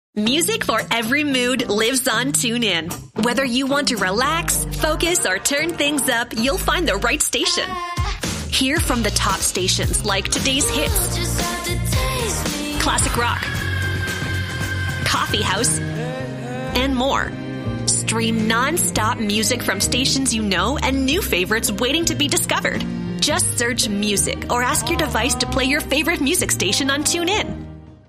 Music for every mood lives on TuneIn. Whether you want to relax, focus, or turn things up, you'll find the right station. Hear from the top stations like today's hits, classic rock, coffee house, and more. Stream non-stop music from stations you know and new favorites waiting to be discovered. Just search music or ask your device to play your favorite music station on TuneIn.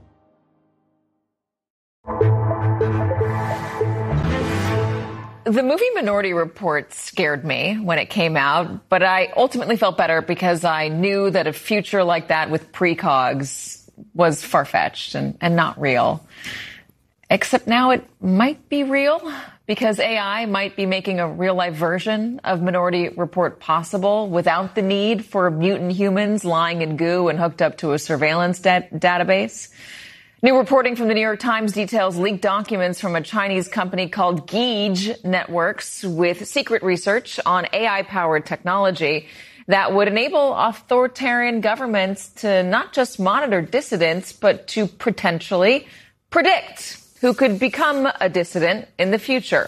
The movie Minority Report scared me when it came out, but I ultimately felt better because I knew that a future like that with precogs was far-fetched and not real. Except now it might be real because AI might be making a real-life version of Minority Report possible without the need for mutant humans lying in goo and hooked up to a surveillance database. New reporting from the New York Times details leaked documents from a Chinese company called Geege Networks with secret research on AI-powered technology that would enable authoritarian governments to not just monitor dissidents, but to potentially predict who could become a dissident in the future.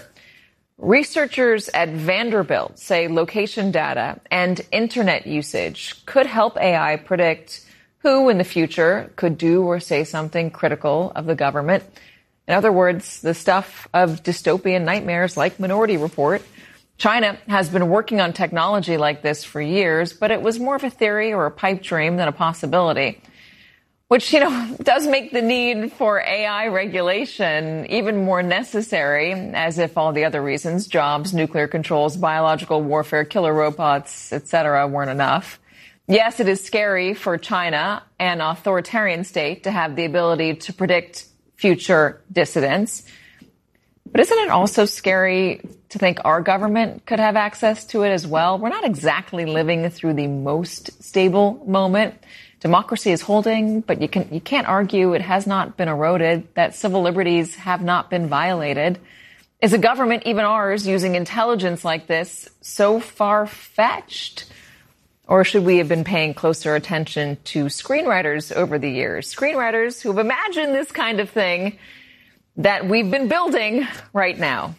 Researchers at Vanderbilt say location data and internet usage could help AI predict who in the future could do or say something critical of the government. In other words, the stuff of dystopian nightmares like Minority Report. China has been working on technology like this for years, but it was more of a theory or a pipe dream than a possibility, which, does make the need for AI regulation even more necessary, as if all the other reasons, jobs, nuclear controls, biological warfare, killer robots, etc., weren't enough. Yes, it is scary for China, an authoritarian state, to have the ability to predict future dissidents. But isn't it also scary to think our government could have access to it as well? We're not exactly living through the most stable moment. Democracy is holding, but you can't argue it has not been eroded, that civil liberties have not been violated. Is a government, even ours, using intelligence like this so far-fetched? Or should we have been paying closer attention to screenwriters over the years? Screenwriters who have imagined this kind of thing that we've been building right now.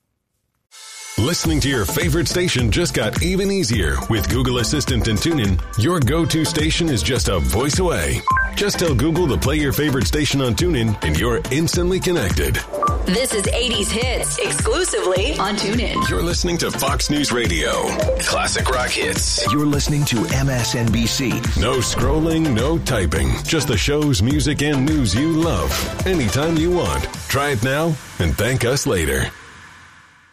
Listening to your favorite station just got even easier with Google Assistant and TuneIn. Your go-to station is just a voice away. Just tell Google to play your favorite station on TuneIn and you're instantly connected. This is 80s Hits, exclusively on TuneIn. You're listening to Fox News Radio. Classic rock hits. You're listening to MSNBC. No scrolling, no typing. Just the shows, music, and news you love. Anytime you want. Try it now and thank us later.